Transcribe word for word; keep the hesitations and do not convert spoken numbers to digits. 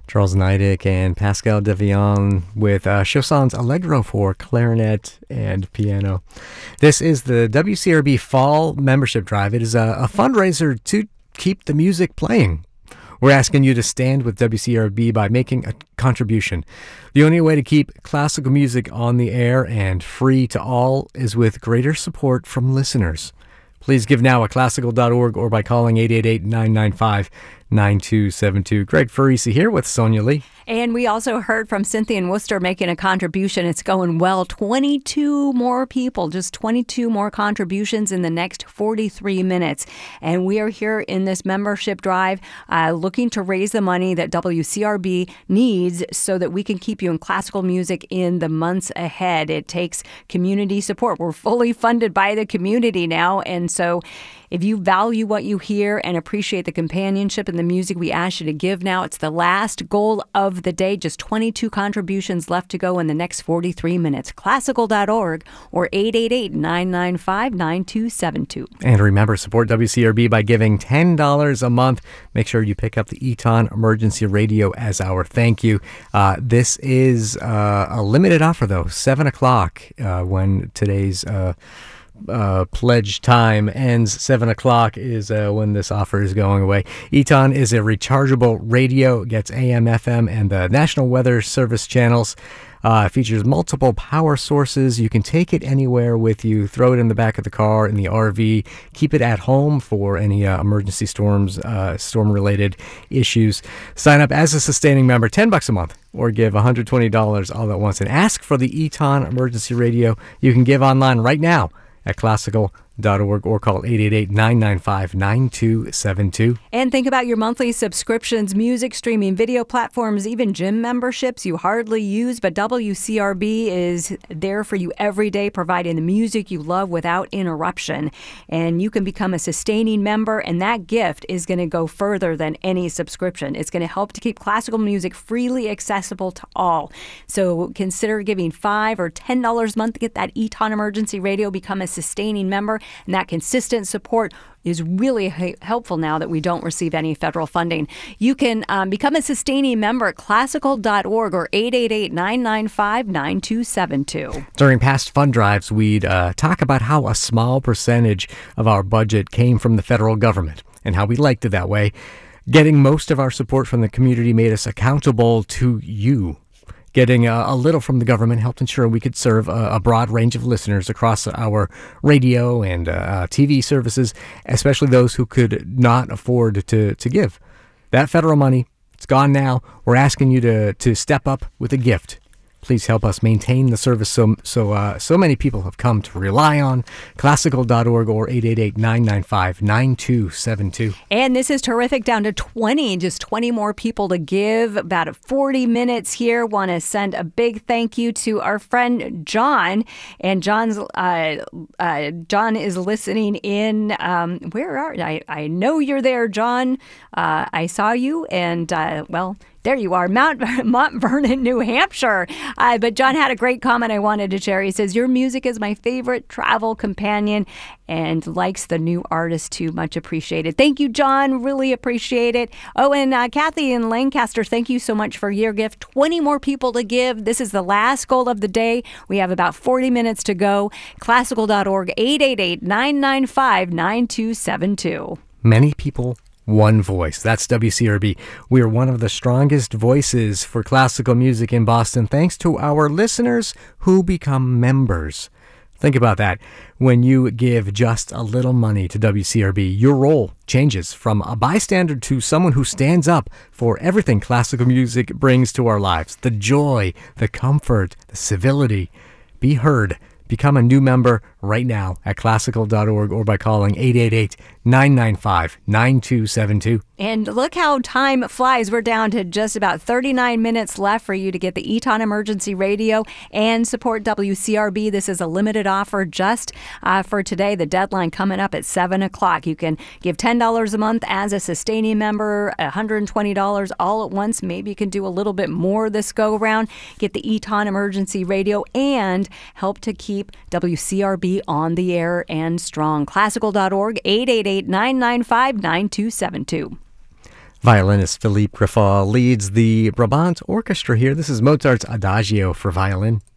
Charles Neidick and Pascal Devion with uh, Chausson's Allegro for clarinet and piano. This is the W C R B Fall Membership Drive. It is a, a fundraiser to keep the music playing. We're asking you to stand with W C R B by making a contribution. The only way to keep classical music on the air and free to all is with greater support from listeners. Please give now at classical dot org or by calling eight eight eight, nine nine five, nine two seven two. Greg Farisi here with Sonia Lee. And we also heard from Cynthia in Worcester making a contribution. It's going well. twenty-two more people, just twenty-two more contributions in the next forty-three minutes. And we are here in this membership drive uh, looking to raise the money that W C R B needs so that we can keep you in classical music in the months ahead. It takes community support. We're fully funded by the community now. And so if you value what you hear and appreciate the companionship and the music, we ask you to give now. It's the last goal of the day. Just twenty-two contributions left to go in the next forty-three minutes. classical dot org or eight eight eight, nine nine five, nine two seven two. And remember, support W C R B by giving ten dollars a month. Make sure you pick up the Eton Emergency Radio as our thank you. Uh, this is uh, a limited offer, though. seven o'clock uh, when today's Uh, Uh, pledge time ends. Seven o'clock is uh, when this offer is going away. Eton is a rechargeable radio. It gets A M, F M, and the National Weather Service channels. Uh, it features multiple power sources. You can take it anywhere with you. Throw it in the back of the car, in the R V. Keep it at home for any uh, emergency storms, uh, storm-related issues. Sign up as a sustaining member, ten bucks a month, or give one hundred twenty dollars all at once. And ask for the Eton Emergency Radio. You can give online right now at classical dot org or call eight eight eight, nine nine five, nine two seven two. And think about your monthly subscriptions, music streaming, video platforms, even gym memberships you hardly use, but W C R B is there for you every day, providing the music you love without interruption. And you can become a sustaining member, and that gift is going to go further than any subscription. It's going to help to keep classical music freely accessible to all. So consider giving five dollars or ten dollars a month to get that Eton Emergency Radio, become a sustaining member. And that consistent support is really h- helpful now that we don't receive any federal funding. You can um, become a sustaining member at classical dot org or eight eight eight, nine nine five, nine two seven two. During past fund drives, we'd uh, talk about how a small percentage of our budget came from the federal government and how we liked it that way. Getting most of our support from the community made us accountable to you. Getting a, a little from the government helped ensure we could serve a, a broad range of listeners across our radio and uh, T V services, especially those who could not afford to, to give. That federal money, it's gone now. We're asking you to, to step up with a gift. Please help us maintain the service so so uh, so many people have come to rely on. classical dot org or eight eight eight, nine nine five, nine two seven two. And this is terrific. Down to twenty, just twenty more people to give. About forty minutes here. Want to send a big thank you to our friend John. And John's uh, uh, John is listening in. Um, where are I? I know you're there, John. Uh, I saw you, and uh, well. There you are, Mount, Mount Vernon, New Hampshire. Uh, but John had a great comment I wanted to share. He says, your music is my favorite travel companion and likes the new artist too. Much appreciated. Thank you, John. Really appreciate it. Oh, and uh, Kathy in Lancaster, thank you so much for your gift. twenty more people to give. This is the last goal of the day. We have about forty minutes to go. classical dot org, eight eight eight, nine nine five, nine two seven two. Many people, one voice. That's W C R B. We are one of the strongest voices for classical music in Boston, thanks to our listeners who become members. Think about that. When you give just a little money to W C R B, your role changes from a bystander to someone who stands up for everything classical music brings to our lives. The joy, the comfort, the civility. Be heard. Become a new member right now at classical dot org or by calling eight eight eight, nine nine five, nine two seven two. And look how time flies. We're down to just about thirty-nine minutes left for you to get the Eton Emergency Radio and support W C R B. This is a limited offer just uh, for today. The deadline coming up at seven o'clock. You can give ten dollars a month as a sustaining member, one hundred twenty dollars all at once. Maybe you can do a little bit more this go around. Get the Eton Emergency Radio and help to keep W C R B on the air and strong. classical dot org, eight eight eight, nine nine five, nine two seven two. Violinist Philippe Greffal leads the Brabant Orchestra here. This is Mozart's Adagio for violin.